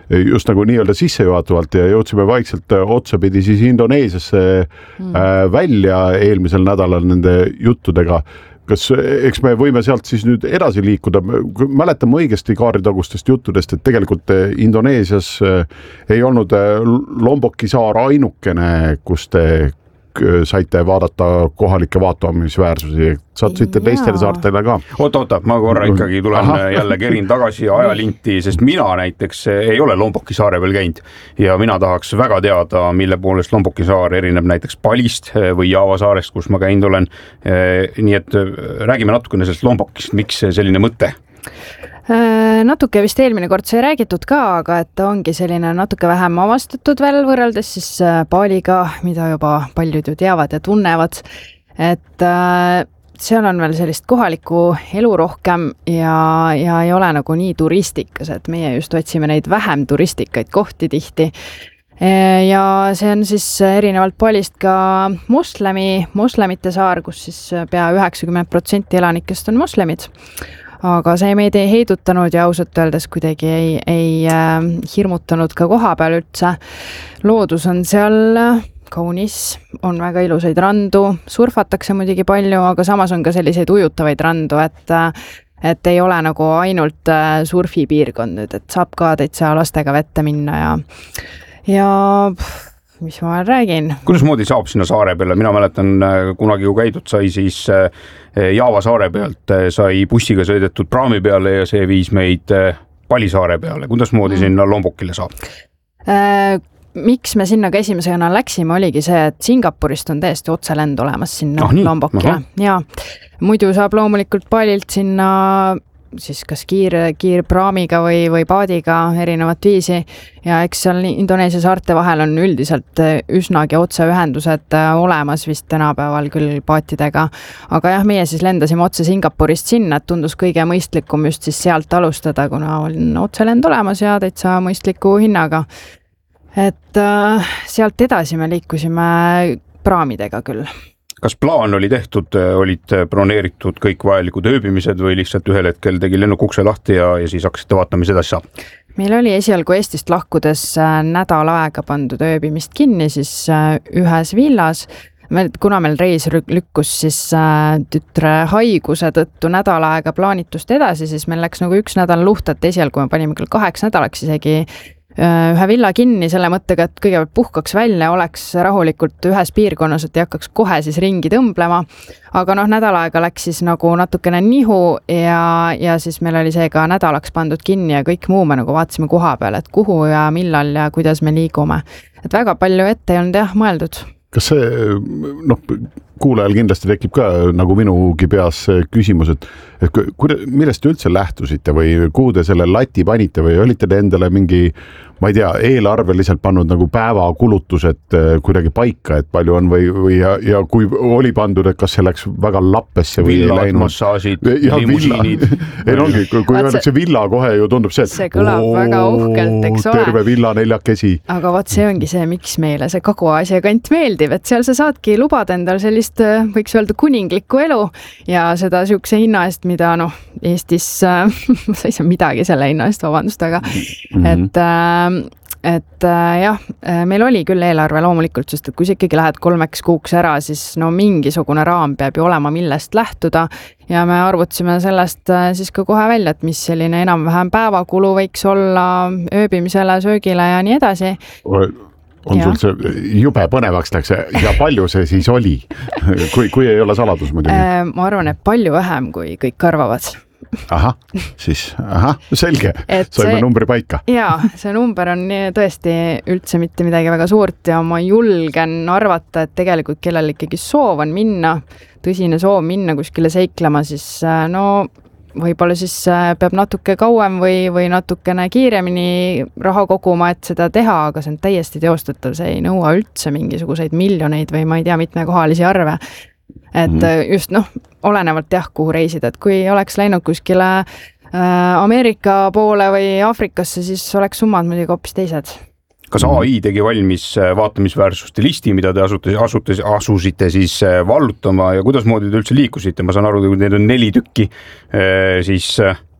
just nagu nii-öelda sissejuhatavalt ja jõudsime vaikselt otsapidi siis Indoneesiasse välja eelmisel nädalal nende juttudega. Eks me võime sealt siis nüüd edasi liikuda. Mäletan õigesti kaaritagustest juttudest, et tegelikult Indoneesias ei olnud Lomboki saar ainukene, kus te saite vaadata kohalikke vaatamisväärsusi. Sattusite teistele saartele ka. Oota, ma korra ikkagi tulen jälle kerin tagasi ajalinti, sest mina näiteks ei ole Lomboki saare veel käinud ja mina tahaks väga teada, mille poolest Lomboki saar erineb näiteks Balist või Jaava saarest, kus ma käinud olen. Nii et räägime natukene sellest Lombokist, miks selline mõte? Natuke vist eelmine kord sai räägitud ka, aga et ongi selline natuke vähem avastatud veel võrreldes siis Baliga, mida juba paljud ju teavad ja tunnevad, et seal on veel sellist kohalikku elu rohkem ja ei ole nagu nii turistikas, et meie just otsime neid vähem turistikaid kohti tihti. Ja see on siis erinevalt Balist ka moslemite saar, kus siis pea 90% elanikest on moslemid. Aga see meid ei heidutanud ja ausalt öeldes kuidagi ei hirmutanud ka koha peal üldse. Loodus on seal kaunis, on väga ilusaid randu, surfatakse muidugi palju, aga samas on ka selliseid ujutavaid randu, et ei ole nagu ainult surfipiirkond nüüd, et saab ka täitsa lastega vette minna ja mis ma räägin? Kuidas moodi saab sinna saare peale? Mina mäletan, kunagi kui käidud sai, siis Jaava saare pealt sai bussiga sõidetud praami peale ja see viis meid Bali saare peale. Kuidas moodi sinna Lombokile saab? Miks me sinna ka esimesena läksime, oligi see, et Singapurist on täiesti otselend olemas sinna Lombokile. Ja muidu saab loomulikult Balilt sinna siis kas kiirpraamiga või paadiga erinevat viisi ja eks seal Indoneesia saarte vahel on üldiselt üsnagi otseühendused olemas vist tänapäeval küll paatidega, aga jah, meie siis lendasime otse Singapurist sinna, et tundus kõige mõistlikum just siis sealt alustada, kuna on otselend olemas ja täitsa mõistliku hinnaga. Et sealt edasi me liikusime praamidega küll. Kas plaan oli tehtud, olid broneeritud kõik vajalikud ööbimised või lihtsalt ühel hetkel tegi lennuk ukse lahti ja siis hakkasite vaatama, mis edasi saab? Meil oli esialgu Eestist lahkudes nädal aega pandud ööbimist kinni siis ühes villas. Kuna meil reis lükkus siis tütre haiguse tõttu nädal aega plaanitust edasi, siis meil läks nagu üks nädal luht, et esialgu me panime küll 8 nädalaks isegi ühe villa kinni selle mõttega, et kõigepealt puhkaks välja, oleks rahulikult ühes piirkonnas, et ei hakkaks kohe siis ringi tõmblema. Aga nädal aega läks siis nagu natukene nihu ja siis meil oli see ka nädalaks pandud kinni ja kõik muu me nagu vaatasime koha peal, et kuhu ja millal ja kuidas me liigume. Et väga palju ette ei olnud mõeldud. Kas see, kuulajal kindlasti tekib ka nagu minugi peas küsimus, et millest te üldse lähtusite või kuhu te selle lati panite või olite te endale mingi, ma ei tea, eelarveliselt pannud nagu päevakulutused kuidagi paika, et palju on või ja kui oli pandud, et kas see läks väga lappesse või villad, läinud? massaažid, limusiinid. Ei ongi, kui öeldakse villa kohe ju tundub see, et see kõlab väga uhkelt, eks ole. Terve villa 4 käsi. Aga vot see ongi see, miks meile see Kagu-Aasia kant meeldib, et seal sa saadki lubada endal sellist, võiks öelda kuninglikku elu ja seda siukse hinna eest, mida Eestis sa ei saa midagi selle hinna eest, vabandust, aga et jah, meil oli küll eelarve loomulikult, sest et kui sa ikkagi lähed 3 kuuks ära, siis mingisugune raam peab ju olema, millest lähtuda ja me arvutasime sellest siis ka kohe välja, et mis selline enam-vähem päevakulu võiks olla ööbimisele, söögile ja nii edasi. On sul see jube põnevaks läks ja palju see siis oli, kui ei ole saladus muidugi? Ma arvan, et palju vähem, kui kõik arvavad. Selge, saime numbri paika. Jaa, see number on tõesti üldse mitte midagi väga suurt ja ma julgen arvata, et tegelikult kellel ikkagi soov on minna, tõsine soov minna kuskile seiklema, siis võib-olla siis peab natuke kauem või natukene kiiremini raha koguma, et seda teha, aga see on täiesti teostatav, see ei nõua üldse mingisuguseid miljoneid või ma ei tea, mitme kohalisi arve. Et just olenevalt kuhu reisida, et kui oleks läinud kuskile Ameerika poole või Aafrikasse, siis oleks summad muidugi hoopis teised. Kas AI tegi valmis vaatamisväärsuste listi, mida te asusite siis vallutama ja kuidas moodi te üldse liikusite? Ma saan aru, kui need on 4 tükki, siis...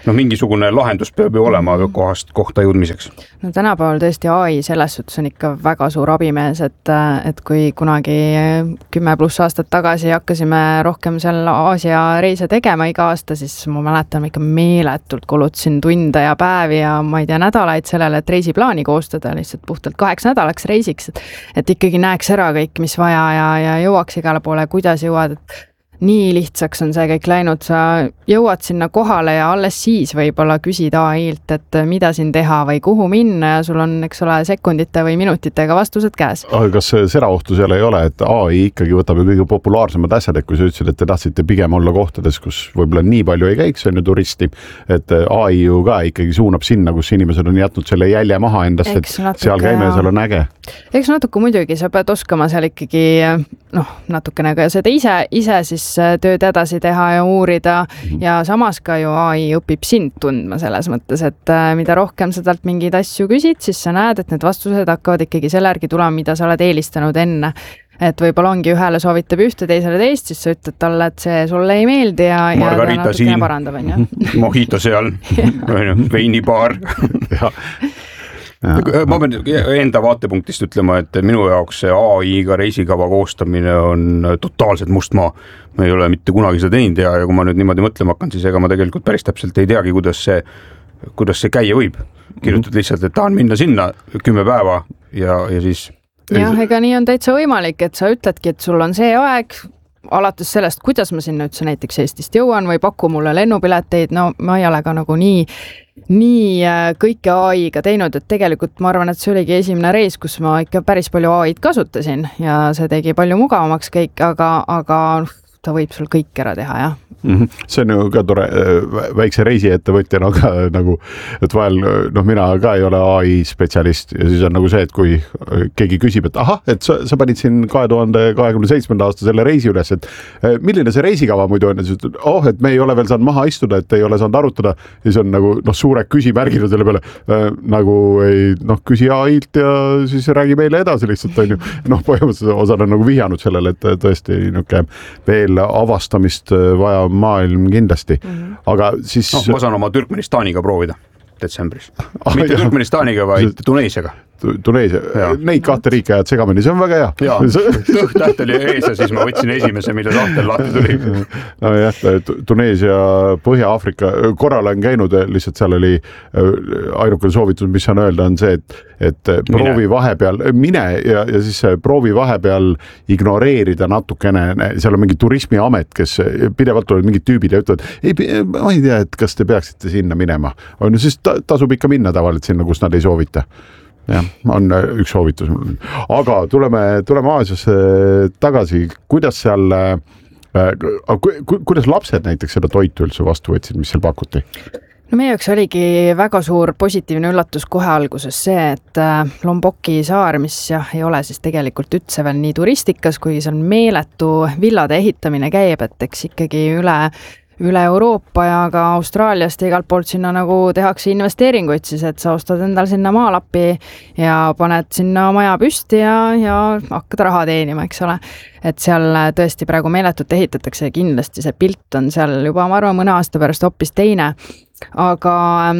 mingisugune lahendus peab ju olema kohta jõudmiseks. No tänapäeval tõesti AI selles suhtes on ikka väga suur abimees, et kui kunagi 10+ aastat tagasi hakkasime rohkem seal Aasia reise tegema iga aasta, siis ma mäletan, ma ikka meeletult kulutasin tunde ja päevi ja ma ei tea, nädalaid sellele, et reisiplaani koostada lihtsalt puhtalt 8 nädalaks reisiks, et ikkagi näeks ära kõik, mis vaja ja jõuaks igale poole, kuidas jõuad, et nii lihtsaks on see kõik läinud, sa jõuad sinna kohale ja alles siis võib-olla küsid AI-lt, et mida siin teha või kuhu minna ja sul on, eks ole, sekundite või minutitega vastused käes. Aga kas seraohtu seal ei ole, et AI ikkagi võtab ju kõige populaarsemad asjad, et kui sa ütlesid, et te tahtsite pigem olla kohtades, kus võib-olla nii palju ei käiks, on ju turisti, et AI ju ka ikkagi suunab sinna, kus inimesed on jätnud selle jälje maha endast, et seal käime ja seal on äge. Eks natuke muidugi, sa pead oskama seal ikkagi natukene ka seda ise siis tööd edasi teha ja uurida ja samas ka ju AI õpib sind tundma selles mõttes, et mida rohkem sa talt mingeid asju küsid, siis sa näed, et need vastused hakkavad ikkagi selle järgi tulema, mida sa oled eelistanud enne. Et võib-olla ongi ühele soovitab ühte, teisele teist, siis sa ütled talle, et see sulle ei meeldi ja Margarita siin, mojito seal, veinibaar. Ma pean enda vaatepunktist ütlema, et minu jaoks see AI-ga reisikava koostamine on totaalselt must maa. Ma ei ole mitte kunagi seda teinud ja kui ma nüüd niimoodi mõtlema hakkan, siis ega ma tegelikult päris täpselt ei teagi, kuidas see käia võib. Kirjutad lihtsalt, et tahan minna sinna 10 päeva ja siis... Jah, ega nii on täitsa võimalik, et sa ütledki, et sul on see aeg, alates sellest, kuidas ma sinna üldse näiteks Eestist jõuan või paku mulle lennupileteid, no ma ei ole ka nagu nii kõike AI-ga teinud, et tegelikult ma arvan, et see oligi esimene reis, kus ma ikka päris palju AI-d kasutasin ja see tegi palju mugavamaks kõik, aga ta võib sul kõik ära teha, jah. See on ju ka tore väikse reisiettevõtjana ka nagu, et vahel mina ka ei ole AI spetsialist ja siis on nagu see, et kui keegi küsib, et ahah, et sa panid siin 2027. aasta selle reisi üles, et milline see reisikava muidu on, et me ei ole veel saanud maha istuda, et ei ole saanud arutada, siis on nagu suured küsimärgid selle peale, nagu ei küsi AI-lt ja siis räägi meile edasi lihtsalt, on ju. Põhimõtteliselt osan on nagu vihjanud sellele, et tõesti veel avastamist vaja maailm kindlasti, aga siis... ma saan oma Türkmenistaniga proovida detsembris. Mitte Türkmenistaniga, vaid Tuneesiaga. Tuneesia, neid 2 riike ajad segamini, see on väga hea. Jaa, tõht oli ees ja siis ma võtsin esimese, mille sahtel lahti tuli. No jah, Tuneesia, Põhja-Aafrika, korral on käinud, lihtsalt seal oli ainukene soovitus, mis saan öelda, on see, et proovi vahepeal, mine ja siis proovi vahepeal ignoreerida natukene, seal on mingi turismiamet, kes pidevalt tulevad mingid tüübid ja ütlevad, ma ei tea, et kas te peaksite sinna minema. On ju, siis tasub ikka minna tavaliselt sinna, kus nad ei soovita. Jah, on üks soovitus. Aga tuleme Aasiasse tagasi. Kuidas seal, kuidas lapsed näiteks seda toitu üldse vastu võtsid, mis seal pakuti? No meie jaoks oligi väga suur positiivne üllatus kohe alguses see, et Lomboki saar, mis ei ole siis tegelikult üldse veel nii turistikas, kui see on meeletu villade ehitamine käib, et eks ikkagi üle Euroopa ja ka Austraaliast ja igalt poolt sinna nagu tehakse investeeringuid siis, et sa ostad endal sinna maalappi ja paned sinna maja püsti ja hakkad raha teenima, eks ole. Et seal tõesti praegu meeletult ehitatakse ja kindlasti see pilt on seal juba, ma arvan, mõne aasta pärast hoopis teine, aga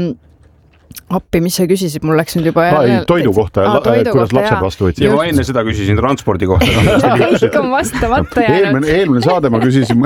appi, mis sa küsisid, mul läks nüüd juba toidu kohta, kuidas lapsed vastu võtsid. Ja ma enne seda küsisin transpordi kohta. Kõik on vastamata jäänud. Eelmine saade ma küsisin.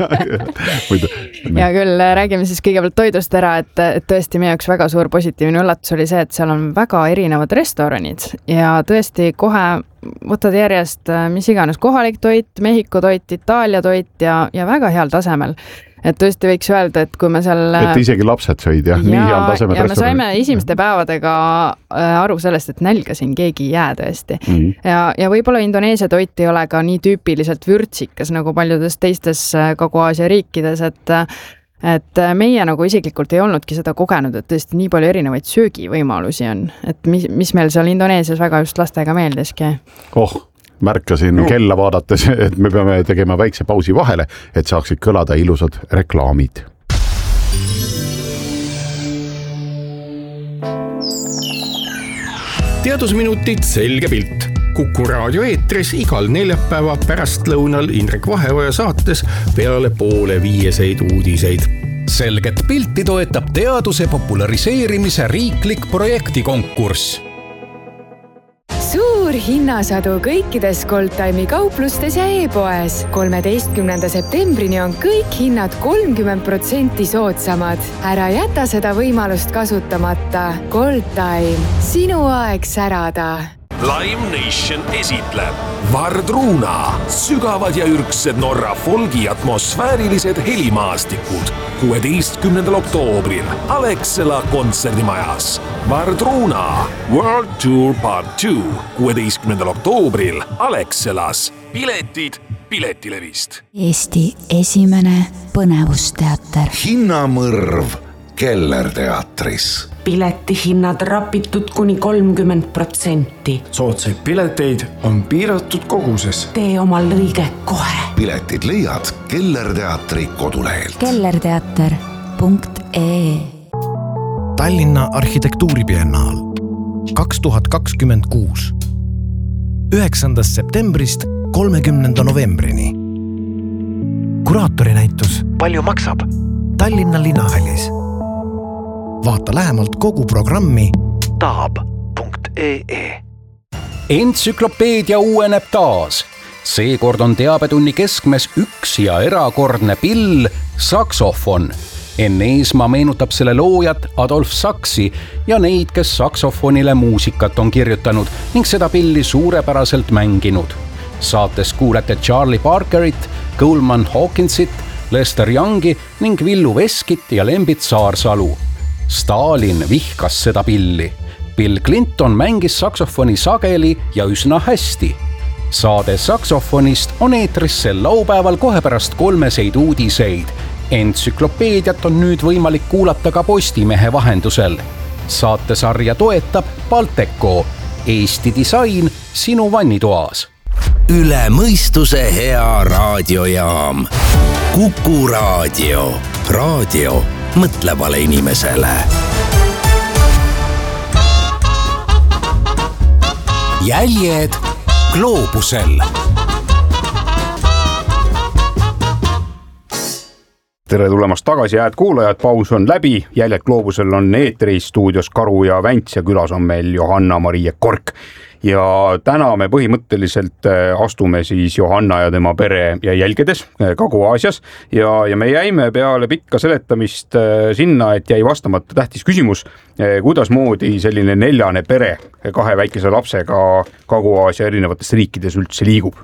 Ja küll, räägime siis kõigepealt toidust ära, et tõesti meie jaoks väga suur positiivne üllatus oli see, et seal on väga erinevad restoranid ja tõesti kohe võtad järjest mis iganes kohalik toit, Mehhiko toit, Itaalia toit ja väga heal tasemel. Et tõesti võiks öelda, et kui me seal... Et isegi lapsed sõid, jah, nii heal tasemel. Ja me saime esimeste päevadega aru sellest, et nälga siin keegi ei jää tõesti. Ja võib-olla Indoneesia toit ei ole ka nii tüüpiliselt vürtsikas nagu paljudes teistes Kagu-Aasia riikides, et meie nagu isiklikult ei olnudki seda kogenud, et tõesti nii palju erinevaid söögivõimalusi on. Et mis meil seal Indoneesias väga just lastega meeldiski. Märkasin kella vaadates, et me peame tegema väikse pausi vahele, et saaksid kõlada ilusad reklaamid. Teadusminutid selge pilt. Kuku raadio eetris igal neljapäeva pärastlõunal Indrek Vaheoja saates peale 4:30 uudiseid. Selget pilti toetab teaduse populariseerimise riiklik projektikonkurss. Suur hinnasadu kõikides Goldtime'i kauplustes ja e-poes. 13. septembrini on kõik hinnad 30% soodsamad. Ära jäta seda võimalust kasutamata. Goldtime. Sinu aeg särada. Live Nation esitleb Vardruna, sügavad ja ürgsed Norra folgi atmosfäärilised helimaastikud 16. oktoobril Alexela kontserdimajas. Vardruna World Tour Part 2 16. oktoobril Alexelas. Piletid Piletilevist. Eesti esimene põnevusteater. Hinnamõrv Kellerteatris. Piletihinnad rapitud kuni 30%. Soodsaid pileteid on piiratud koguses. Tee oma lõige kohe. Piletid leiad Kellerteatri kodulehelt. kellerteater.ee. Tallinna arhitektuuribiennaal 2026. 9. septembrist 30. novembrini. Kuraatori-näitus Palju maksab? Tallinna Linnahallis. Vaata lähemalt kogu programmi taab.ee. Entsüklopeedia uueneb taas. Seekord on teabetunni keskmes üks ja erakordne pill, saksofon. Enn Eesmaa meenutab selle loojat Adolf Saksi ja neid, kes saksofonile muusikat on kirjutanud ning seda pilli suurepäraselt mänginud. Saates kuulete Charlie Parkerit, Coleman Hawkinsit, Lester Youngi ning Villu Veskit ja Lembit Saarsalu. Stalin vihkas seda pilli. Bill Clinton mängis saksofoni sageli ja üsna hästi. Saade saksofonist on eetris sel laupäeval kohe pärast 3 uudiseid. Entsüklopeediat on nüüd võimalik kuulata ka Postimehe vahendusel. Saatesarja toetab Balteco. Eesti disain sinu vannitoas. Üle mõistuse hea raadiojaam. Kuku raadio. Raadio mõtlevale inimesele. Jäljed gloobusel. Tere tulemast tagasi, head kuulajad, paus on läbi. Jäljed gloobusel on eetris stuudios Karu ja Vänts ja külas on meil Johanna-Marie Kork. Ja täna me põhimõtteliselt astume siis Johanna ja tema pere ja jälgedes Kagu-Aasias ja me jäime peale pikka seletamist sinna, et jäi vastamata tähtis küsimus, kuidas moodi selline 4 pere 2 väikese lapsega Kagu-Aasia erinevates riikides üldse liigub.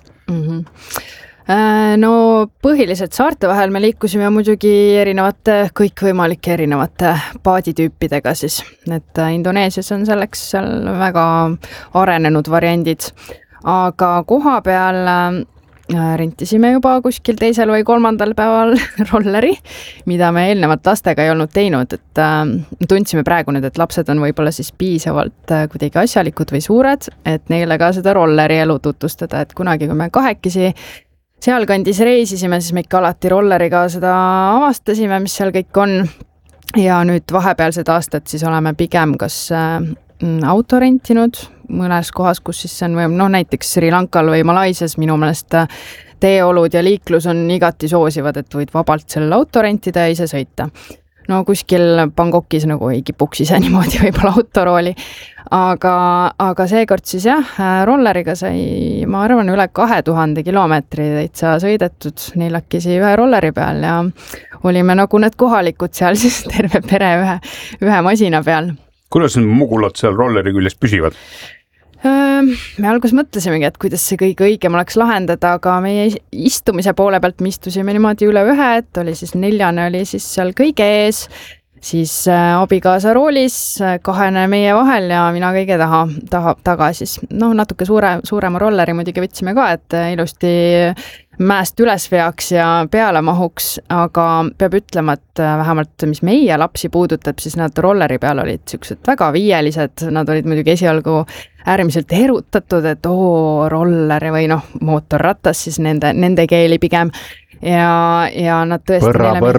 No põhiliselt saarte vahel me liikusime muidugi kõikvõimalike erinevate paaditüüpidega siis, et Indoneesias on selleks seal väga arenenud variandid, aga koha peal rentisime juba kuskil 2. või 3. päeval rolleri, mida me eelnevalt lastega ei olnud teinud, et tundsime praegu nüüd, et lapsed on võib-olla siis piisavalt kuidagi asjalikud või suured, et neile ka seda rolleri elu tutvustada, et kunagi, kui me kahekesi sealkandis reisisime, siis me ikka alati rolleriga seda avastasime, mis seal kõik on. Ja nüüd vahepealsed aastad siis oleme pigem kas auto rentinud mõnes kohas, kus siis on näiteks Sri Lankal või Malaisias minu meelest teeolud ja liiklus on igati soosivad, et võid vabalt selle auto rentida ja ise sõita. No kuskil Bangkokis nagu ei kipuks ise niimoodi võib-olla autorooli, aga seekord siis rolleriga sai, ma arvan, üle 2000 kilomeetri täitsa sõidetud 4 ühe rolleri peal ja olime nagu need kohalikud seal siis terve pere ühe masina peal. Kuidas need mugulad seal rolleri küljes püsivad? Me alguses mõtlesimegi, et kuidas see kõige õigem oleks lahendada, aga meie istumise poole pealt me istusime niimoodi üle 1, et oli siis 4 oli siis seal kõige ees, siis abikaasa roolis, 2 meie vahel ja mina kõige taga siis. Natuke suurema rolleri muidugi võtsime ka, et ilusti mäest üles veaks ja peale mahuks, aga peab ütlema, et vähemalt mis meie lapsi puudutab, siis nad rolleri peal olid sellised väga viielised, nad olid muidugi esialgu äärmiselt erutatud, et roller või mootorratas siis nende keeli pigem. Ja nad tõesti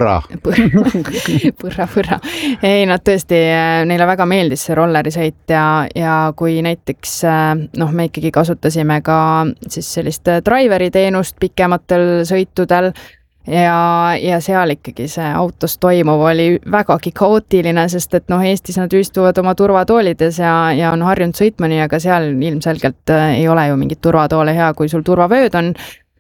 põrra. Ei, nad tõesti, neile väga meeldis see rollerisõit ja kui näiteks me ikkagi kasutasime ka siis sellist driveri teenust pikematel sõitudel, ja seal ikkagi see autos toimuv oli vägagi kaootiline, sest et Eestis nad istuvad oma turvatoolides ja on harjunud sõitma nii, aga seal ilmselgelt ei ole ju mingit turvatoole hea, kui sul turvavööd on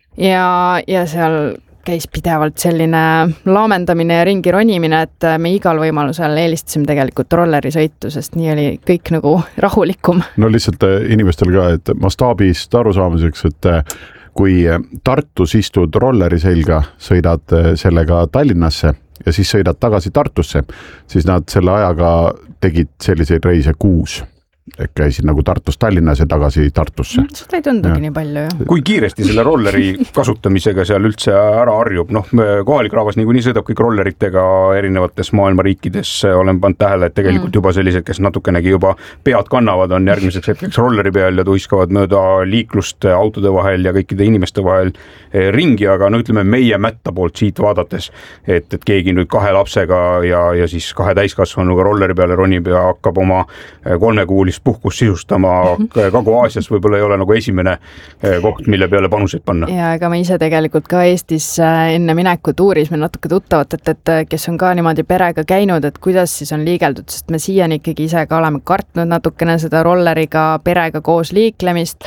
ja seal käis pidevalt selline laamendamine ja ringi ronimine, et me igal võimalusel eelistasime tegelikult rollerisõitu, sest nii oli kõik nagu rahulikum. No lihtsalt inimestel ka, et mastaabist arusaamiseks, et kui Tartus istud rolleri selga, sõidad sellega Tallinnasse ja siis sõidad tagasi Tartusse, siis nad selle ajaga tegid selliseid reise 6. Käisin nagu Tartust Tallinnas ja tagasi Tartusse. Seda ei tundugi nii palju, ju. Kui kiiresti selle rolleri kasutamisega seal üldse ära harjub? Kohalik rahvas niikuinii sõidab kõik rolleritega erinevates maailma riikides. Olen pannud tähele, et tegelikult juba sellised, kes natukenegi juba pead kannavad, on järgmiseks hetkeks rolleri peal ja tuiskavad mööda liiklust autode vahel ja kõikide inimeste vahel ringi, aga ütleme meie mätta poolt siit vaadates, et keegi nüüd 2 lapsega ja siis 2 täiskasvanuga rolleri peale ronib ja hakkab oma 3-kuulist puhkus sisustama Kagu-Aasias võib-olla ei ole nagu esimene koht, mille peale panuseid panna. Ja ega me ise tegelikult ka Eestis enne minekut uurisime natuke tuttavat, et kes on ka niimoodi perega käinud, et kuidas siis on liigeldud, sest me siiani ikkagi ise ka oleme kartnud natukene seda rolleriga perega koos liiklemist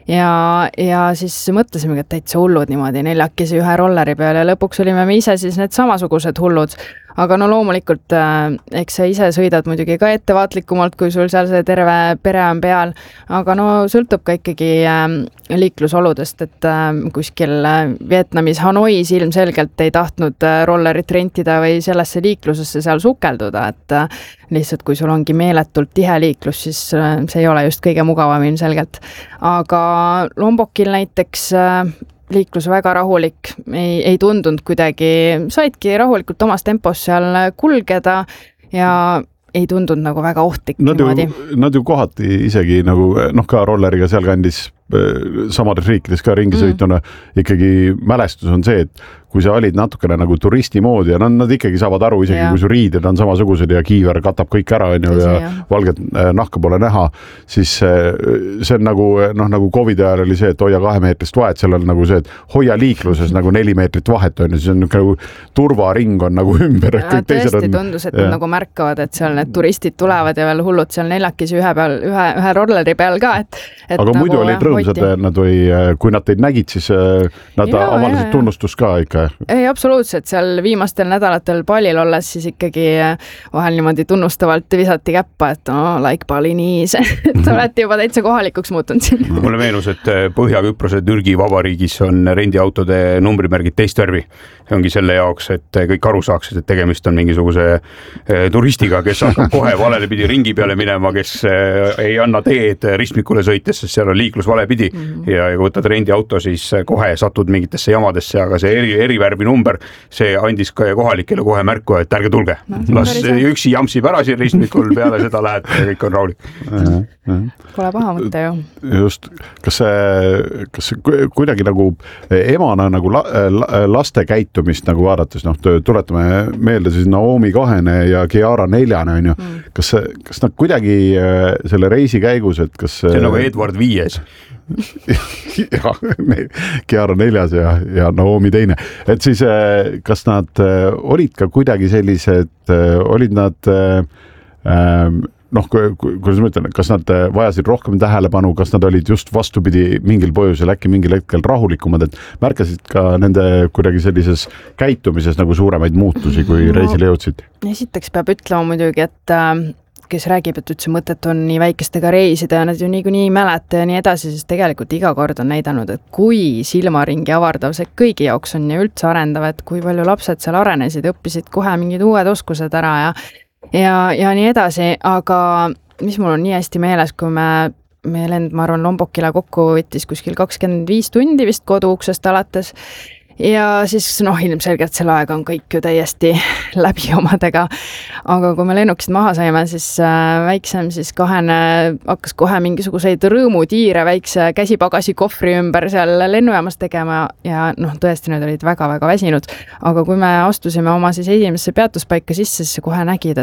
ja siis mõtlesimegi, et täitsa hullud niimoodi 4 ühe rolleri peal ja lõpuks olime me ise siis need samasugused hullud. Aga loomulikult, eks sa ise sõidad muidugi ka ettevaatlikumalt, kui sul seal see terve pere on peal, aga sõltub ka ikkagi liiklusoludest, et kuskil Vietnamis Hanois ilmselgelt ei tahtnud rollerit rentida või sellesse liiklusesse seal sukelduda, et lihtsalt kui sul ongi meeletult tihe liiklus, siis see ei ole just kõige mugavam ilmselgelt. Aga Lombokil näiteks liiklus väga rahulik, ei tundunud kuidagi, saidki rahulikult omas tempos seal kulgeda ja ei tundunud nagu väga ohtlik niimoodi. Nad ju kohati isegi nagu, ka rolleriga seal kandis samades riikides ka ringisõituna ikkagi mälestus on see, et kui sa olid natukene nagu turisti moodi ja nad ikkagi saavad aru isegi, kui su riided on samasugused ja kiiver katab kõik ära ja valget nahka pole näha, siis see on nagu COVID ajal oli see, et hoia 2 meetrist vahet, seal on nagu see, et hoia liikluses nagu 4 meetrit vahet on ja siis on nagu turvaring on nagu ümber. Tõesti tundus, et nad nagu märkavad, et seal need turistid tulevad ja veel hullud seal 4 ühe rolleri peal ka. Aga nagu muidu olid rõõmsad, kui nad teid nägid, siis nad avaliselt tunnustust ka ikka. Ei, absoluutselt, seal viimastel nädalatel palil olles siis ikkagi vahel niimoodi tunnustavalt visati käppa, et like Balinis, et olete juba täitsa kohalikuks muutunud siin. Mulle meenus, et Põhja-Küprose Türgi vabariigis on rendiautode numbrimärgid teist värvi. See ongi selle jaoks, et kõik aru saaksid, et tegemist on mingisuguse turistiga, kes hakkab kohe valele pidi ringi peale minema, kes ei anna teed ristmikule sõites, sest seal on liiklus valepidi ja kui võtad rendiauto, siis kohe satud mingitesse jamadesse, aga see erivärvi number, see andis ka kohalikele kohe märku, et ärge tulge. Las üksi jamsib ära siin ristmikul, peale seda lähed ja kõik on rahulik. Pole paha mõte ju. Just, kas kuidagi nagu emana nagu laste käitumist nagu vaadates, tuletame meelde siis Naomi 2 ja Kiara 4 on ju. Kas nad kuidagi selle reisi käigus, et kas see on nagu Edward 5 Kiara 4 ja Naomi 2. Et siis kas nad olid ka kuidagi sellised, olid nad kuidas ma ütlen, kas nad vajasid rohkem tähelepanu, kas nad olid just vastupidi mingil põhjusel äkki mingil hetkel rahulikumad, et märkasid ka nende kuidagi sellises käitumises nagu suuremaid muutusi, kui reisile jõudsid? Esiteks peab ütlema muidugi, et kes räägib, et üldse mõtet on nii väikestega reisida ja nad ju nii mäleta ja nii edasi, siis tegelikult iga kord on näidanud, et kui silmaringi avardav see kõigi jaoks on ja üldse arendav, et kui palju lapsed seal arenesid, õppisid kohe mingid uued oskused ära ja nii edasi, aga mis mul on nii hästi meeles, kui me lend, ma arvan, Lombokile kokku võttis kuskil 25 tundi vist koduuksest alates ja siis ilmselgelt selle aega on kõik ju täiesti läbi omadega, aga kui me lennuksid maha saime, siis väiksem siis 2 hakkas kohe mingisuguseid rõõmutiire väikse käsipagasi kohvri ümber seal lennujaamas tegema ja tõesti need olid väga-väga väsinud, aga kui me astusime oma siis esimesse peatuspaika sisse, siis kohe nägid, et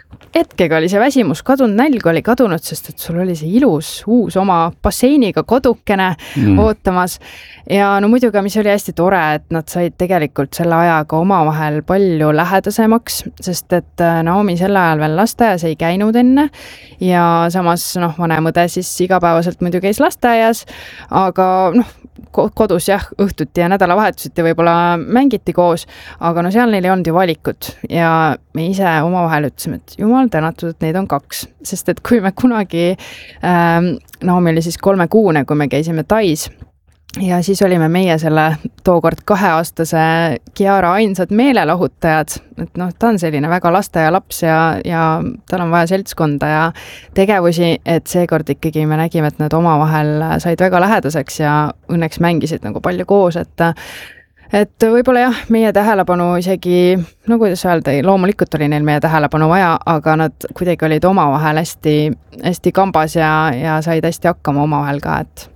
hetkega oli see väsimus kadunud, nälg oli kadunud, sest et sul oli see ilus uus oma basseiniga kodukene ootamas. Ja no muidugi, mis oli hästi tore, et nad said tegelikult selle ajaga omavahel palju lähedasemaks, sest et Naomi sel ajal veel lasteaias ei käinud enne ja samas vanem õde siis igapäevaselt muidu käis lasteaias, aga kodus õhtuti ja nädalavahetusiti võib-olla mängiti koos, aga seal neil ei olnud ju valikut ja me ise omavahel ütlesime, et jumal tänatud, et neid on 2, sest et kui me kunagi, Naomi oli siis 3-kuune, kui me käisime Tais ja siis olime meie selle tookord 2-aastase Kiara ainsad meelelahutajad, et ta on selline väga lasteaia laps ja tal on vaja seltskonda ja tegevusi, et seekord ikkagi me nägime, et nad omavahel said väga lähedaseks ja õnneks mängisid nagu palju koos, et võib-olla meie tähelepanu isegi, kuidas öelda, loomulikult oli neil meie tähelepanu vaja, aga nad kuidagi olid omavahel hästi kambas ja said hästi hakkama omavahel ka, et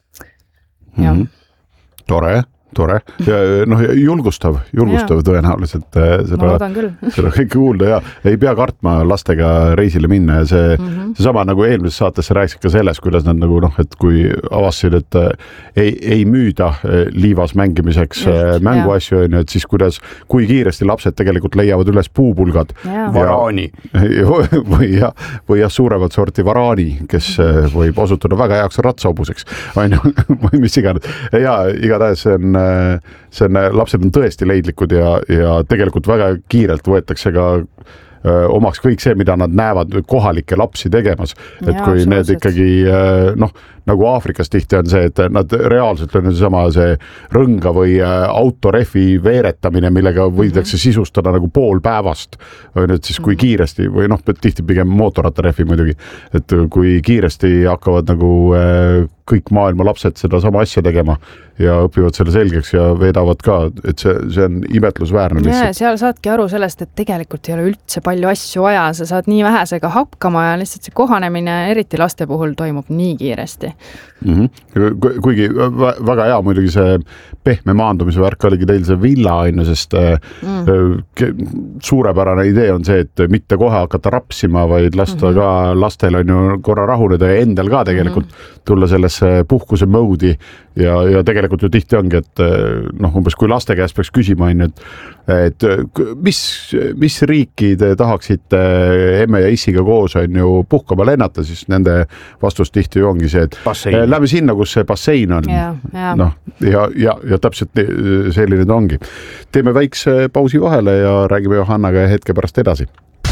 Tore. Ja julgustav tõenäoliselt seda kõike kuulda ja ei pea kartma lastega reisile minna ja see sama nagu eelmises saates sa rääkisid ka selles, kuidas nad et kui avastasid, et ei müüda liivas mängimiseks mänguasju, et siis kui kiiresti lapsed tegelikult leiavad üles puupulgad. Varaani. Või suuremat sorti varaani, kes võib osutuda väga heaks ratsahobuseks. Või mis iganes. Ja igatahes lapsed on tõesti leidlikud ja tegelikult väga kiirelt võetakse ka omaks kõik see, mida nad näevad kohalike lapsi tegemas. Et kui need ikkagi, nagu Aafrikas tihti on see, et nad reaalselt on see rõnga või autorehvi veeretamine, millega võidakse sisustada nagu pool päevast. Et siis kui kiiresti, või tihti pigem mootorratarehvi muidugi, et kui kiiresti hakkavad nagu kõik maailma lapsed seda sama asja tegema ja õpivad selle selgeks ja veedavad ka, et see on imetlusväärne lihtsalt. Ja seal saadki aru sellest, et tegelikult ei ole üldse palju asju vaja, sa saad nii vähesega hakkama ja lihtsalt see kohanemine, eriti laste puhul, toimub nii kiiresti. Kuigi väga hea muidugi see pehme maandumise värk oligi teil see villa, sest suurepärane idee on see, et mitte kohe hakata rapsima, vaid lasta ka lastel on ju korra rahuneda ja endal ka tegelikult tulla sellesse puhkuse moodi ja tegelikult ju tihti ongi, et umbes kui laste käest peaks küsima, et mis riiki te tahaksite emme ja issiga koos on ju puhkama lennata, siis nende vastus tihti ju ongi see, et lähme sinna, kus see bassein on. Ja täpselt selline ta ongi. Teeme väikse pausi vahele ja räägime Johannaga hetke pärast edasi.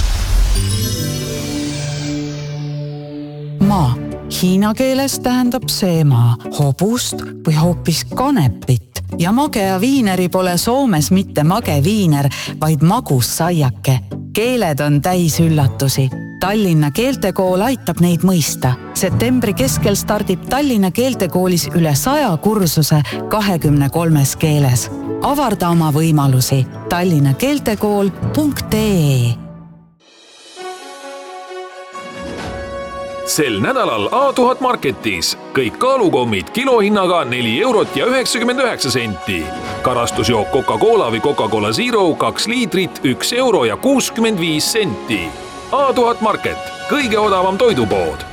Maa. Hiina keeles tähendab see maa hobust või hoopis kanepit ja magea viineri pole Soomes mitte mage viiner, vaid magus saiake. Keeled on täis üllatusi. Tallinna keeltekool aitab neid mõista. Septembri keskel stardib Tallinna keeltekoolis üle 100 kursuse 23 keeles. Avarda oma võimalusi tallinnakeeltekool.ee. Sel nädalal A1000 Marketis kõik kaalukommid kilohinnaga 4,99 €. Karastusjook Coca-Cola või Coca-Cola Zero 2 liitrit 1 € ja 65 senti. A1000 Market, kõige odavam toidupood.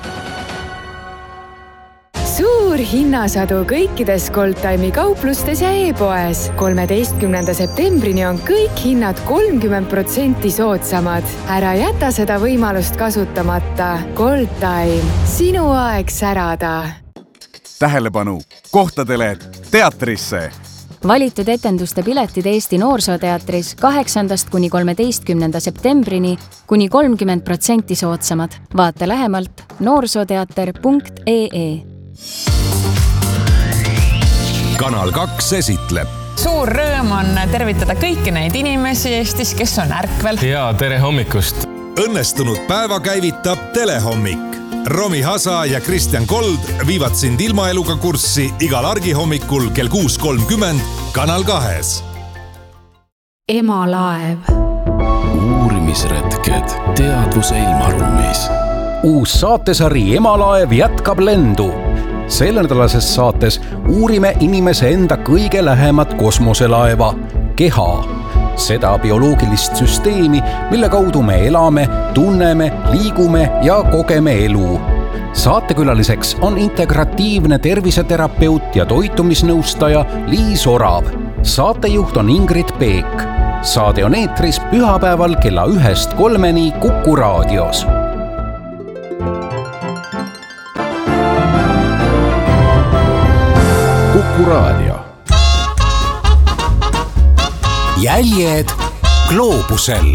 Suur hinnasadu kõikides Goldtime'i kauplustes ja e-poes. 13. septembrini on kõik hinnad 30% soodsamad. Ära jäta seda võimalust kasutamata. Goldtime, sinu aeg särada. Tähelepanu, kohtadele teatrisse! Valitud etenduste piletid Eesti Noorsooteatris 8. kuni 13. septembrini kuni 30% soodsamad. Vaata lähemalt noorsooteater.ee. Kanal 2 esitleb. Suur rõõm on tervitada kõiki neid inimesi Eestis, kes on ärkvel. Ja tere hommikust! Õnnestunud päeva käivitab Telehommik. Romi Hasa ja Kristjan Kold viivad sind ilmaeluga kurssi igal argihommikul kell 6.30 Kanal 2. Emalaev. Uurimisretked teadvuse ilmaruumis. Uus saatesari Emalaev jätkab lendu. Selle nädalases saates uurime inimese enda kõige lähemat kosmoselaeva, Keha. seda bioloogilist süsteemi, mille kaudu me elame, tunneme, liigume ja kogeme elu. Saatekülaliseks on integratiivne terviseterapeut ja toitumisnõustaja Liis Orav. Saatejuht on Ingrid Peek. Saade on eetris pühapäeval kella 1-3 Kuku raadios. Kuku raadio. Jäljed gloobusel.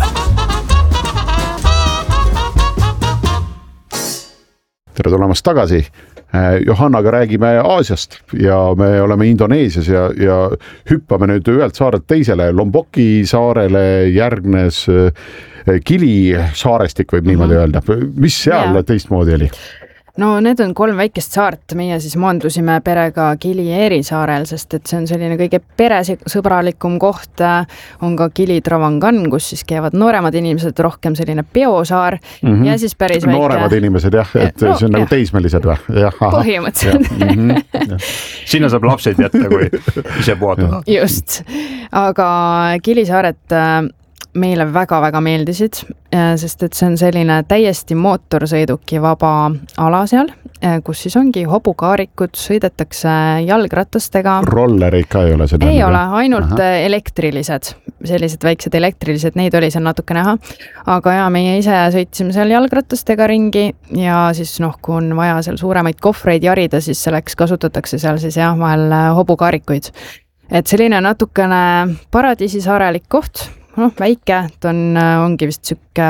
Tere tulemast tagasi. Johannaga räägime Aasiast ja me oleme Indoneesias ja hüppame nüüd ühelt saarelt teisele. Lomboki saarele järgnes Kili saarestik, võib niimoodi öelda. Mis seal teistmoodi oli? No need on 3 väikest saart, meie siis maandusime perega Kili Eri saarel, sest et see on selline kõige peresõbralikum koht, on ka Kili Travangan, kus siis käivad nooremad inimesed, rohkem selline peosaar ja siis päris väike... Nooremad inimesed jah, et see on nagu teismelised või? Põhimõtteliselt. Sinna saab lapsed jätta, kui ise puhata. Just, aga Kili saaret meile väga-väga meeldisid, sest et see on selline täiesti mootorsõiduki vaba ala seal, kus siis ongi hobukaarikud, sõidetakse jalgratastega. Rollereid ka ei ole seda? Ei ole, ainult elektrilised, sellised väiksed elektrilised, neid oli seal natuke näha. Aga ja meie ise sõitsime seal jalgratastega ringi ja siis kui on vaja seal suuremaid kohvreid jarida, siis selleks kasutatakse seal siis vahel hobukaarikuid. Et selline natukene paradiisisaarelik koht, väike, ta ongi vist sükke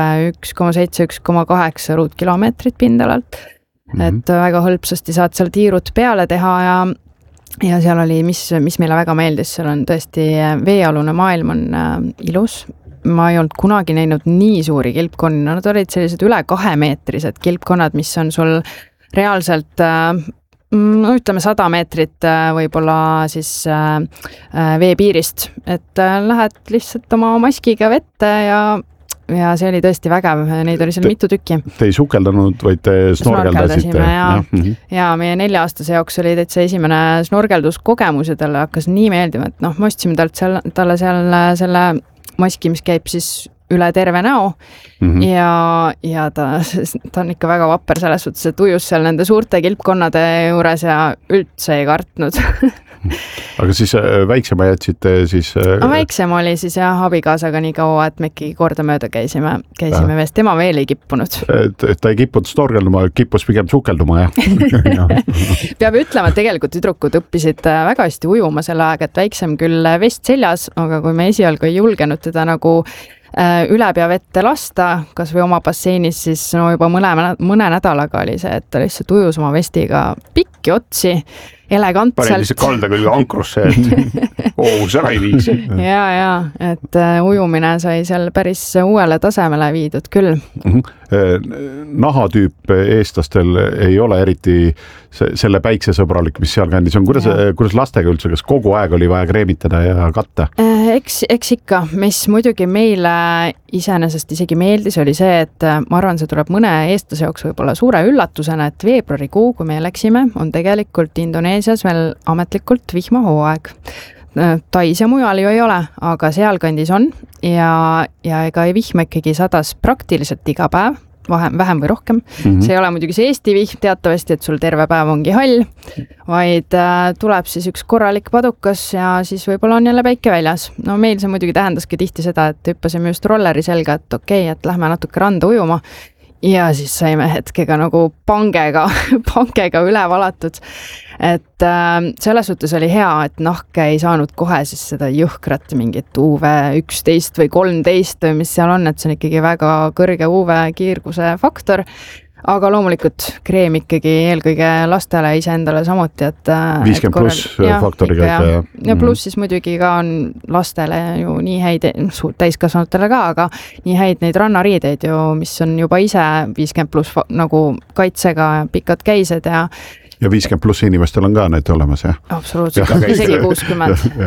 1,7-1,8 ruutkilomeetrit pindalalt, et väga hõlpsasti saad seal tiirud peale teha ja seal oli, mis meile väga meeldis, seal on tõesti veealune maailm on ilus. Ma ei olnud kunagi näinud nii suuri kilpkonni, nad olid sellised üle 2-meetrised kilpkonnad, mis on sul reaalselt ütleme 100 meetrit võib-olla siis veepiirist, et lähed lihtsalt oma maskiga vette ja see oli tõesti vägev, neid oli seal mitu tükki. Te ei sukeldanud, vaid te snorgeldasite. Ja meie 4-aastase jaoks oli täitsa esimene snorgelduskogemus ja talle hakkas nii meeldima, et me ostsime talle seal selle maski, mis käib siis üle terve näo ja ta on ikka väga vapper selles suhtes, et ujus seal nende suurte kilpkonnade juures ja üldse ei kartnud. Aga siis väiksema jätsite siis... Väiksem oli siis abikaasaga nii kaua, et me ikkagi kordamööda käisime veest. Tema veel ei kippunud. Ta ei kippunud snorgelduma, kippus pigem sukelduma, jah. Peab ütlema, et tegelikult tüdrukud õppisid väga hästi ujuma selle aeg, et väiksem küll vest seljas, aga kui me esialgu ei julgenud teda nagu üle pea vette lasta, kas või oma basseinis, siis juba mõne nädalaga oli see, et ta lihtsalt ujus oma vestiga pikki otsi, elegantselt. Pani lihtsalt kalda küll ankrusse, et ohus ära ei viisi. Ja, et ujumine sai seal päris uuele tasemele viidud küll. Nahatüüp eestlastel ei ole eriti selle päiksesõbralik, mis seal kandis on. Kuidas lastega üldse, kas kogu aeg oli vaja kreemitada ja katta? Eks ikka, mis muidugi meile iseenesest isegi meeldis, oli see, et ma arvan, see tuleb mõne eestlase jaoks võib-olla suure üllatusena, et veebruarikuu, kui me läksime, on tegelikult Indoneesias veel ametlikult vihmahooaeg. Tais ja mujal ju ei ole, aga sealkandis on ja ega ei vihma ikkagi sadas praktiliselt iga päev, vähem või rohkem. See ei ole muidugi see Eesti vihm teatavasti, et sul terve päev ongi hall, vaid tuleb siis üks korralik padukas ja siis võib-olla on jälle päike väljas. No meil see muidugi tähendaski tihti seda, et hüppasime just rolleri selga, et okei, et lähme natuke randa ujuma ja siis saime hetkega nagu pangega üle valatud. Et selles suhtes oli hea, et nahke ei saanud kohe siis seda jõhkrat mingit UV 11 või 13 või mis seal on, et see on ikkagi väga kõrge UV kiirguse faktor. Aga loomulikult kreem ikkagi eelkõige lastele iseendale samuti, et 50+ faktoriga. Ja pluss siis muidugi ka on lastele ju nii häid, täiskasvanutele ka, aga nii häid neid rannariideid ju, mis on juba ise 50+ nagu kaitsega pikad käised ja 50+ inimestel on ka need olemas, jah? Absoluutselt, isegi 60.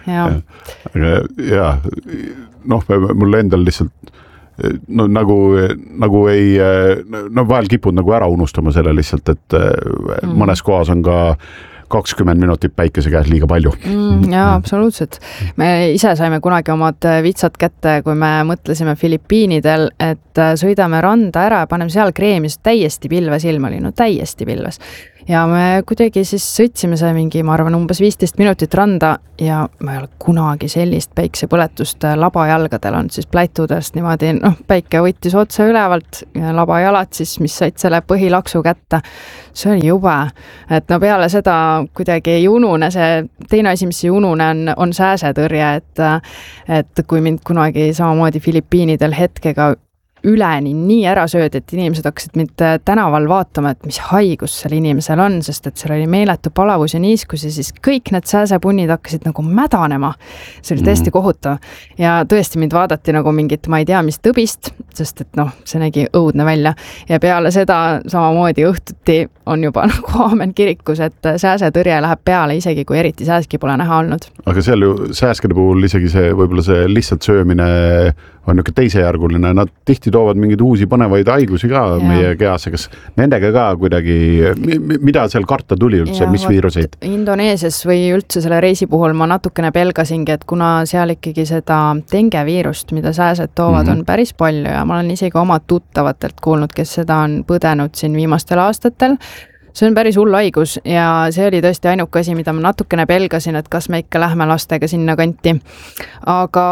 Ja, mul endal lihtsalt nagu ei, vahel kipud nagu ära unustama selle lihtsalt, et mõnes kohas on ka 20 minutit päikese käes liiga palju. Jaa, absoluutselt. Me ise saime kunagi omad vitsad kätte, kui me mõtlesime Filipiinidel, et sõidame randa ära ja paneme seal kreemis, täiesti pilves ilm oli, no täiesti pilves. Ja me kuidagi siis sõitsime see mingi, ma arvan, umbes 15 minutit randa ja ma ei ole kunagi sellist päiksepõletust labajalgadel on siis pläitudest niimoodi, päike võttis otse ülevalt ja labajalad siis, mis said selle põhilaksu kätte. See oli jube, et peale seda kuidagi ei unune, see teine asi, mis ei unune on sääsetõrje, et kui mind kunagi samamoodi Filipiinidel hetkega üleni nii ära söödi, et inimesed hakkasid mind tänaval vaatama, et mis haigus seal inimesel on, sest et seal oli meeletu palavus ja niiskus ja siis kõik need sääsepunnid hakkasid nagu mädanema. See oli tõesti kohutav. Ja tõesti mind vaadati nagu mingit, ma ei tea, mis tõbist, sest et see nägi õudne välja. Ja peale seda samamoodi õhtuti on juba nagu aamen kirikus, et sääsetõrje läheb peale isegi, kui eriti sääski pole näha olnud. Aga seal ju sääskede puhul isegi see, võib-olla see lihtsalt söömine on niisugune teisejärguline, nad tihti toovad mingeid uusi põnevaid haigusi ka meie kehasse, kas nendega ka kuidagi, mida seal karta tuli üldse, mis viiruseid? Indoneesias või üldse selle reisi puhul ma natukene pelgasingi, et kuna seal ikkagi seda dengeviirust, mida sääsed toovad, on päris palju ja ma olen isegi oma tuttavatelt kuulnud, kes seda on põdenud siin viimastel aastatel. See on päris hull haigus ja see oli tõesti ainuke asi, mida ma natukene pelgasin, et kas me ikka lähme lastega sinna kanti. Aga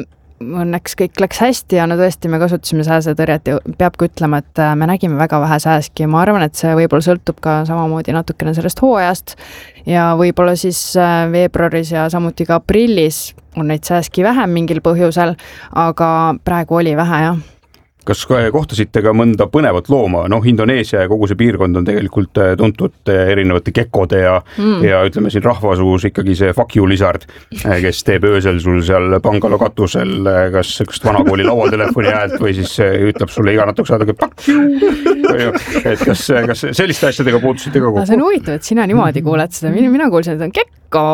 õnneks kõik läks hästi ja tõesti me kasutasime sääsetõrjet ja peabki ütlema, et me nägime väga vähe sääski ja ma arvan, et see võib-olla sõltub ka samamoodi natukene sellest hooajast ja võib-olla siis veebruaris ja samuti ka aprillis on neid sääski vähem mingil põhjusel, aga praegu oli vähe, jah. Kas kohtasite ka mõnda põnevat looma? Indoneesia ja kogu see piirkond on tegelikult tuntud erinevate gekode ja ütleme siin rahvasuus ikkagi see fuck you lizard, kes teeb öösel sul seal pangalo katusel kas vanakooli lauatelefoni häält või siis ütleb sulle iga natuke saadagi fuck you. Et kas selliste asjadega puutusite ka kokku? See on huvitav, et sina niimoodi kuuled seda. Mina kuulsin, et on gekko,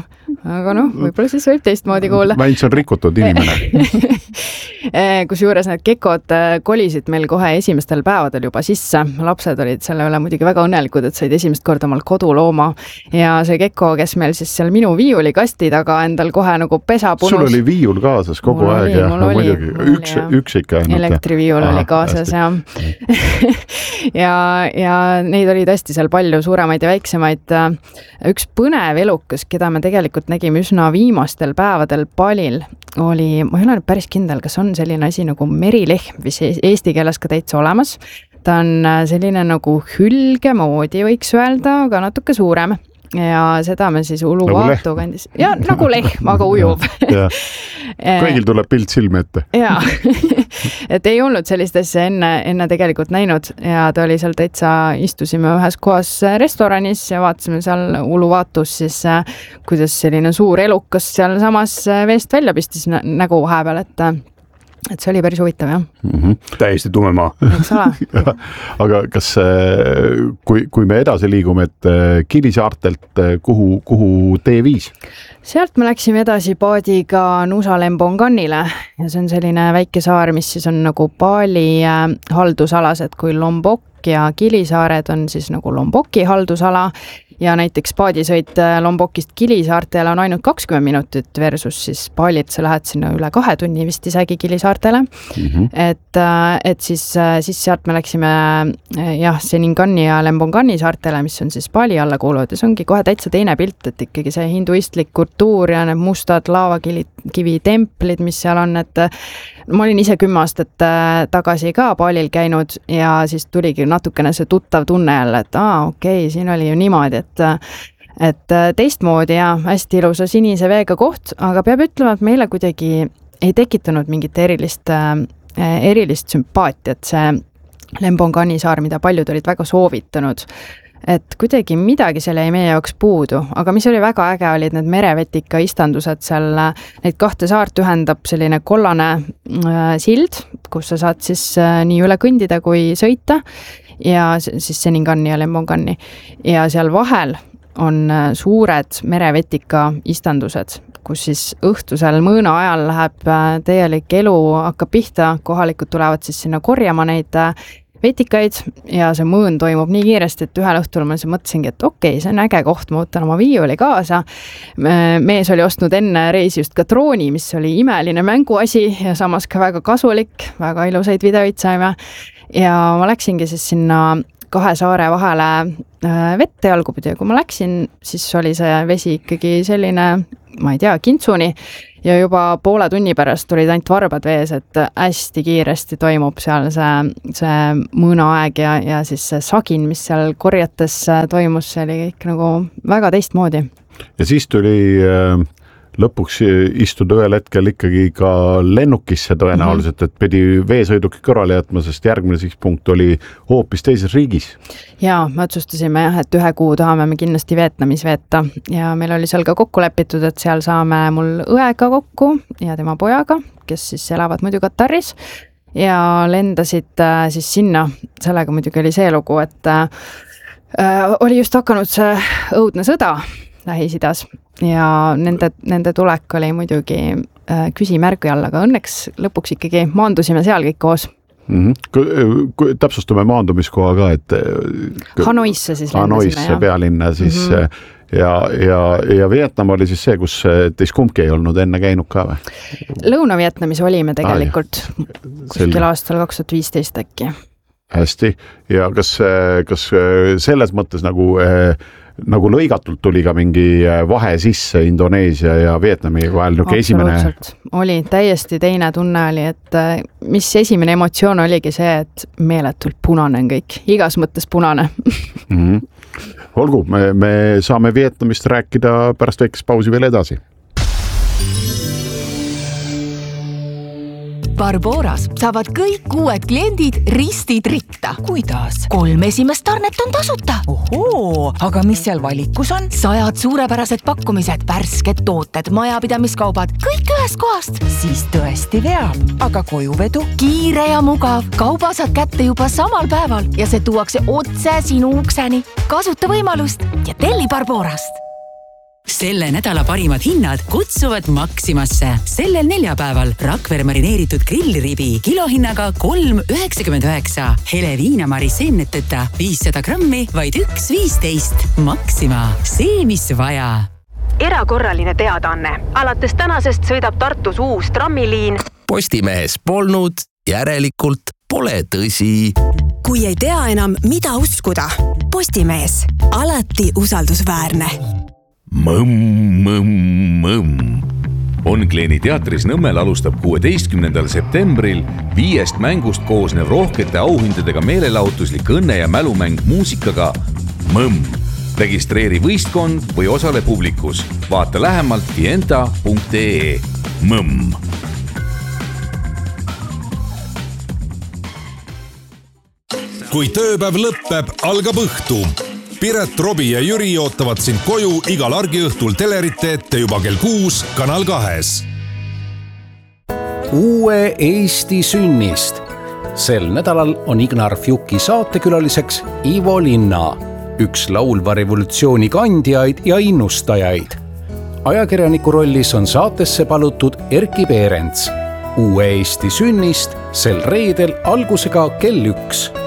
aga võib-olla siis võib teistmoodi kuulda. Väints on rikutud inimene. Kusjuures need gekod kolisid meil kohe esimestel päevadel juba sisse. Lapsed olid selle üle muidugi väga õnnelikud, et said esimest korda omal kodulooma ja see gekko, kes meil siis seal minu viiulikasti taga endal kohe nagu pesa punus. Sul oli viiul kaasas kogu aeg ja muidugi üks ikka. Elektriviiul oli kaasas ja neid oli tõesti seal palju suuremaid ja väiksemaid. Üks põnev elukas, keda me tegelikult nägime üsna viimastel päevadel Balil, oli, ma ei ole päris kindel, kas on selline asi nagu merilehm, mis eesti keeles ka täitsa olemas. Ta on selline nagu hülge moodi, võiks öelda, aga natuke suurem. Ja seda me siis Uluwatu kandis. Ja nagu lehm, aga ujuv. Kõigil tuleb pilt silme ette. Ja, et ei olnud sellist asja enne tegelikult näinud ja ta oli seal täitsa, istusime ühes kohas restoranis ja vaatasime seal Uluwatus siis, kuidas selline suur elukas seal samas veest välja pistis nägu vahepeal, et see oli päris huvitav, jah. Täiesti tume maa. Eks ole. Aga kas, kui me edasi liigume, et Kilisaartelt kuhu tee viis? Sealt me läksime edasi paadiga Nusa Lembonganile ja see on selline väike saar, mis siis on nagu Bali haldusalas, et kui Lombok ja Kilisaared on siis nagu Lomboki haldusala ja näiteks paadisõit Lombokist Kilisaartele on ainult 20 minutit versus siis Balit, sa lähed sinna üle 2 tunni vist isegi Kilisaartele. Et siis sealt me läksime Seningani ja Lembongani saartele, mis on siis Bali alla kuuluvad ja see ongi kohe täitsa teine pilt, et ikkagi see hinduistlik kultuur ja need mustad laavakivi templid, mis seal on, et ma olin ise 10 aastat tagasi ka Balil käinud ja siis tuligi natukene see tuttav tunne jälle, et okei, siin oli ju niimoodi, et teistmoodi ja hästi ilusa sinise veega koht, aga peab ütlema, et meile kuidagi ei tekitanud mingit erilist sümpaatiat see Lembongani saar, mida paljud olid väga soovitanud. Et kuidagi midagi selle ei meie jaoks puudu, aga mis oli väga äge, olid need merevetika istandused seal, neid 2 saart ühendab selline kollane sild, kus sa saad siis nii üle kõndida kui sõita ja siis Seningani ja Lembongani ja seal vahel on suured merevetika istandused, kus siis õhtusel mõõna ajal läheb täielik elu, hakkab pihta, kohalikud tulevad siis sinna korjama neid vetikaid ja see mõõn toimub nii kiiresti, et ühel õhtul ma mõtlesingi, et okei, see on äge koht, ma võtan oma viiuli kaasa. Mees oli ostnud enne reisi just ka drooni, mis oli imeline mänguasi ja samas ka väga kasulik, väga ilusaid videoid saime. Ja ma läksingi siis sinna 2 saare vahele vette jalgupidi ja kui ma läksin, siis oli see vesi ikkagi selline, ma ei tea, kintsuni ja juba poole tunni pärast tulid ainult varbad vees, et hästi kiiresti toimub seal see mõõnaaeg ja siis see sagin, mis seal korjates toimus, see oli kõik nagu väga teistmoodi. Ja siis tuli lõpuks istuda ühel hetkel ikkagi ka lennukisse tõenäoliselt, et pidi veesõiduki kõrvale jätma, sest järgmine siis punkt oli hoopis teises riigis. Ja me otsustasime jah, et 1 kuu tahame me kindlasti Vietnamis veeta ja meil oli seal ka kokku lepitud, et seal saame mul õega kokku ja tema pojaga, kes siis elavad muidu Kataris ja lendasid siis sinna. Sellega muidugi oli see lugu, et oli just hakanud see õudne sõda Lähis-Idas ja nende tulek oli muidugi küsimärgi all, aga õnneks lõpuks ikkagi maandusime seal kõik koos. Täpsustame maandumiskoha ka, et Hanoisse siis Hanoisse pealinna siis ja Vietnam oli siis see, kus teis kumbki ei olnud enne käinud ka või? Lõuna-Vietnamis olime tegelikult kuskil aastal 2015 äkki. Hästi, ja kas selles mõttes nagu lõigatult tuli ka mingi vahe sisse Indoneesia ja Vietnami vahel esimene? Oli täiesti teine tunne oli, et mis esimene emotsioon oligi see, et meeletult punane on kõik, igas mõttes punane. Olgu, me saame Vietnamist rääkida pärast väikest pausi veel edasi. Barboras saavad kõik uued kliendid ristid ritta. Kuidas? 3 esimest tarnet on tasuta. Ohoo, aga mis seal valikus on? 100 suurepärased pakkumised, värsked tooted, majapidamiskaubad, kõik ühest kohast. Siis tõesti veab, aga kojuvedu? Kiire ja mugav, kauba saad kätte juba samal päeval ja see tuuakse otse sinu ukseni. Kasuta võimalust ja telli Barborast. Selle nädala parimad hinnad kutsuvad Maximasse. Sellel neljapäeval Rakvere marineeritud grilliribi kilohinnaga 3,99. Hele viinamari seemneteta 500 grammi, vaid 1,15. Maxima, see mis vaja. Erakorraline teadaanne. Alates tänasest sõidab Tartus uus trammiliin. Postimehes polnud, järelikult pole tõsi. Kui ei tea enam, mida uskuda. Postimees. Alati usaldusväärne. Onkleeni teatris Nõmmel alustab 16. septembril 5 mängust koosnev rohkete auhindadega meelelahutuslik õnne- ja mälumäng muusikaga Mõmm. Registreeri võistkond või osale publikus. Vaata lähemalt fienta.ee. Mõmm. Kui tööpäev lõppeb, algab õhtu. Piret, Robi ja Jüri ootavad sind koju igal argiõhtul telerite ette juba kell 6 Kanal 2. Uue Eesti sünnist. Sel nädalal on Ignar Fjuki saatekülaliseks Ivo Linna, üks laulva revolutsiooni kandjaid ja innustajaid. Ajakirjaniku rollis on saatesse palutud Erki Peerents. Uue Eesti sünnist sel reedel algusega kell 1.